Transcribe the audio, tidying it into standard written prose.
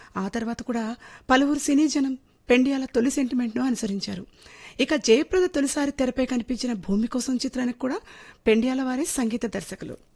ఆ తర్వాత కూడా పలువురు సినీ జనం పెండియాల తొలి సెంటిమెంట్ను అనుసరించారు. ఇక జయప్రద తొలిసారి తెరపై కనిపించిన భూమి కోసం చిత్రానికి కూడా పెండియాల వారే సంగీత దర్శకులు.